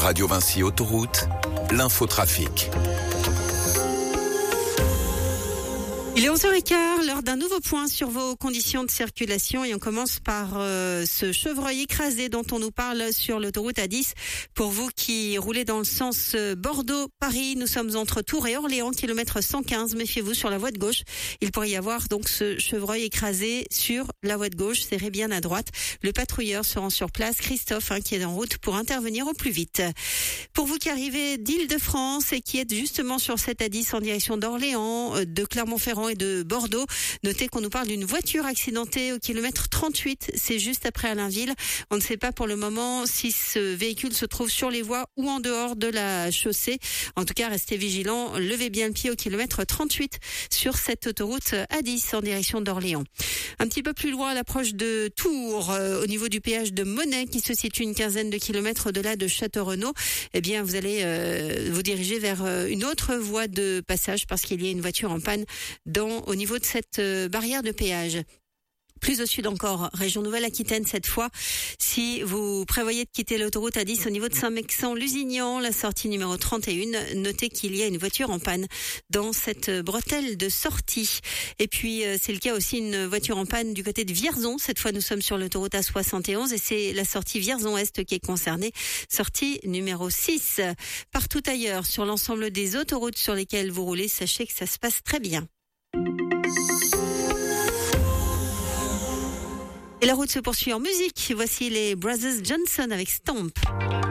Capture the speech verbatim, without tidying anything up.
Radio Vinci Autoroute, l'infotrafic. Il est onze heures quinze, l'heure d'un nouveau point sur vos conditions de circulation et on commence par euh, ce chevreuil écrasé dont on nous parle sur l'autoroute A dix. Pour vous qui roulez dans le sens Bordeaux-Paris, nous sommes entre Tours et Orléans, kilomètre cent quinze. Méfiez-vous sur la voie de gauche. Il pourrait y avoir donc ce chevreuil écrasé sur la voie de gauche, serré bien à droite. Le patrouilleur se rend sur place, Christophe, hein, qui est en route pour intervenir au plus vite. Pour vous qui arrivez d'Île-de-France et qui êtes justement sur cette A dix en direction d'Orléans, de Clermont-Ferrand et de Bordeaux, notez qu'on nous parle d'une voiture accidentée au kilomètre trente-huit, c'est juste après Allainville. On ne sait pas pour le moment si ce véhicule se trouve sur les voies ou en dehors de la chaussée. En tout cas, restez vigilants, levez bien le pied au kilomètre trente-huit sur cette autoroute A dix en direction d'Orléans. Un petit peu plus loin à l'approche de Tours, euh, au niveau du péage de Monnet qui se situe une quinzaine de kilomètres au-delà de Château-Renaud, eh bien vous allez euh, vous diriger vers euh, une autre voie de passage parce qu'il y a une voiture en panne dans, au niveau de cette euh, barrière de péage. Plus au sud encore, région Nouvelle-Aquitaine cette fois. Si vous prévoyez de quitter l'autoroute A dix au niveau de Saint-Mexan-Lusignan, la sortie numéro trente et un, notez qu'il y a une voiture en panne dans cette bretelle de sortie. Et puis c'est le cas aussi, une voiture en panne du côté de Vierzon. Cette fois nous sommes sur l'autoroute A soixante et onze et c'est la sortie Vierzon-Est qui est concernée. Sortie numéro six. Partout ailleurs, sur l'ensemble des autoroutes sur lesquelles vous roulez, sachez que ça se passe très bien. Et la route se poursuit en musique. Voici les Brothers Johnson avec Stomp.